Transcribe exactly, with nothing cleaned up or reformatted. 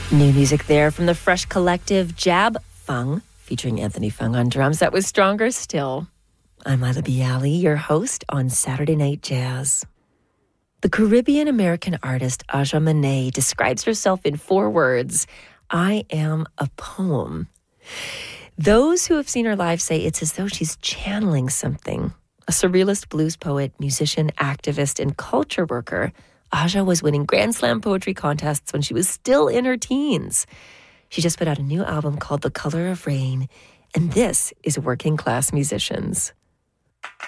New music there from the Fresh Collective, Jab Fung, featuring Anthony Fung on drums. That was Stronger Still. I'm Ila Bialy, your host on Saturday Night Jazz. The Caribbean-American artist Aja Monet describes herself in four words: I am a poem. Those who have seen her live say it's as though she's channeling something. A surrealist blues poet, musician, activist, and culture worker, Aja was winning Grand Slam poetry contests when she was still in her teens. She just put out a new album called The Color of Rain, and this is Working Class Musicians.